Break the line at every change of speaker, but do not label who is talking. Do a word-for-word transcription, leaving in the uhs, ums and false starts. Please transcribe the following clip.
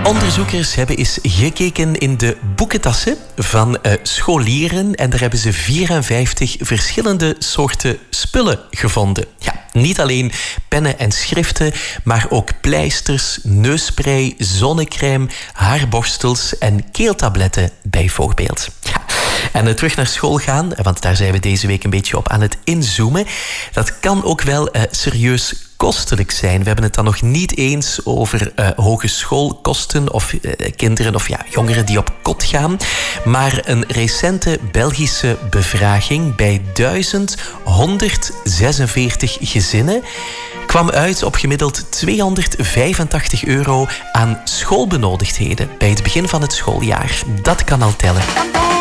Onderzoekers hebben eens gekeken in de boekentassen van uh, scholieren en daar hebben ze vierenvijftig verschillende soorten spullen gevonden. Ja, niet alleen pennen en schriften, maar ook pleisters, neusspray, zonnecrème, haarborstels en keeltabletten bijvoorbeeld. Ja. En uh, terug naar school gaan, want daar zijn we deze week een beetje op aan het inzoomen. Dat kan ook wel uh, serieus kostelijk zijn. We hebben het dan nog niet eens over uh, hogeschoolkosten of uh, kinderen of ja, jongeren die op kot gaan. Maar een recente Belgische bevraging bij duizend honderdzesenveertig gezinnen kwam uit op gemiddeld tweehonderdvijfentachtig euro aan schoolbenodigdheden bij het begin van het schooljaar. Dat kan al tellen.